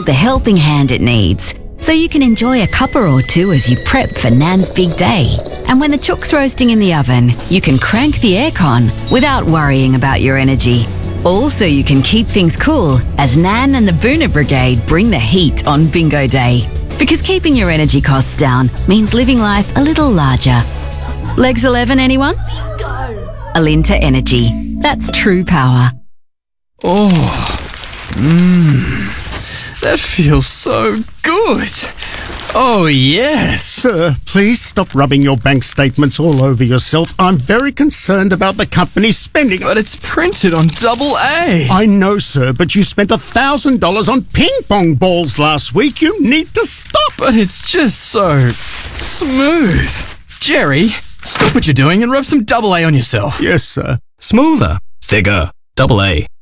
the helping hand it needs, so you can enjoy a cuppa or two as you prep for Nan's big day. And when the chook's roasting in the oven, you can crank the aircon without worrying about your energy. Also, you can keep things cool as Nan and the Boona Brigade bring the heat on Bingo Day. Because keeping your energy costs down means living life a little larger. Legs 11, anyone? Bingo! Alinta Energy. That's true power. That feels so good. Oh, yes. Sir, please stop rubbing your bank statements all over yourself. I'm very concerned about the company's spending. But it's printed on AA. I know, sir, but you spent $1,000 on ping pong balls last week. You need to stop. But it's just so smooth. Jerry, stop what you're doing and rub some AA on yourself. Yes, sir. Smoother. Thicker. AA.